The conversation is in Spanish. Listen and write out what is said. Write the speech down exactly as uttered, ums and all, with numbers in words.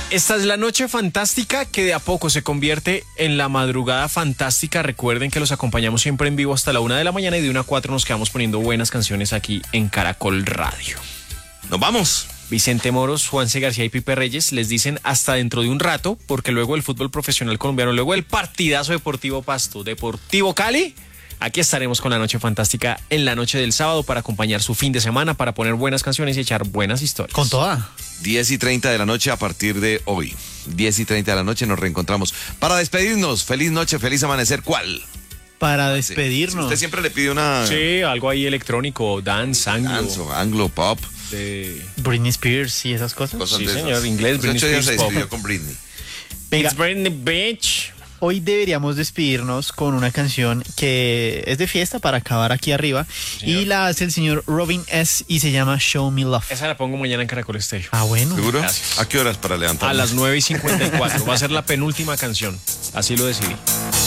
Esta es la noche fantástica que de a poco se convierte en la madrugada fantástica. Recuerden que los acompañamos siempre en vivo hasta la una de la mañana y de una a cuatro nos quedamos poniendo buenas canciones aquí en Caracol Radio. ¡Nos vamos! Vicente Moros, Juanse García y Pipe Reyes les dicen hasta dentro de un rato, porque luego el fútbol profesional colombiano, luego el partidazo Deportivo Pasto, Deportivo Cali, aquí estaremos con la noche fantástica en la noche del sábado para acompañar su fin de semana, para poner buenas canciones y echar buenas historias. Con toda. diez y treinta de la noche a partir de hoy. diez y treinta de la noche nos reencontramos. Para despedirnos, feliz noche, feliz amanecer. ¿Cuál? Para Sí. despedirnos. Usted siempre le pide una... Sí, algo ahí electrónico, dance, anglo. Dance, anglo pop. De... Britney Spears y esas cosas. Cosas Sí, de señor, esas. inglés, Hace Britney ocho días se Spears, despidió pop. con Britney. Venga, It's Britney Beach. hoy deberíamos despedirnos con una canción que es de fiesta para acabar aquí arriba. Señor. Y la hace el señor Robin S. y se llama Show Me Love. Esa la pongo mañana en Caracol Estéreo. Ah, bueno. ¿Seguro? Gracias. ¿A qué horas para levantar? A las nueve y cincuenta y cuatro. Va a ser la penúltima canción. Así lo decidí.